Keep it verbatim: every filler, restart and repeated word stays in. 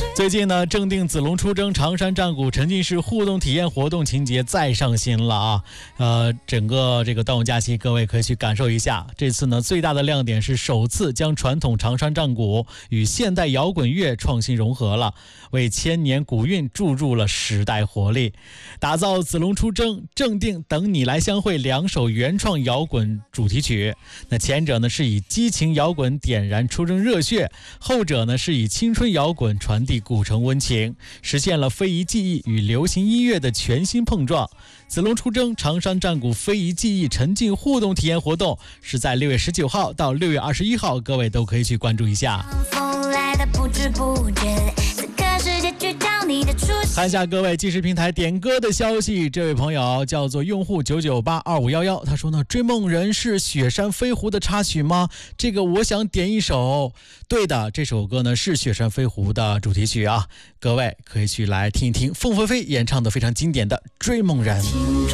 最近呢，正定子龙出征常山战鼓沉浸式互动体验活动情节再上新了啊！呃，整个这个端午假期，各位可以去感受一下。这次呢，最大的亮点是首次将传统常山战鼓与现代摇滚乐创新融合了，为千年古韵注入了时代活力，打造子龙出征、正定等你来相会两首原创摇滚主题曲。那前者呢是以激情摇滚点燃出征热血，后者呢是以青春摇滚传递古城温情，实现了非遗技艺与流行音乐的全新碰撞。子龙出征常山战鼓非遗技艺沉浸互动体验活动是在六月十九号到六月二十一号，各位都可以去关注一下。看一下各位即时平台点歌的消息，这位朋友叫做用户九九八二五一一，他说呢，追梦人是雪山飞狐的插曲吗？这个我想点一首。对的，这首歌呢是雪山飞狐的主题曲啊，各位可以去来听一听凤飞飞演唱的非常经典的追梦人。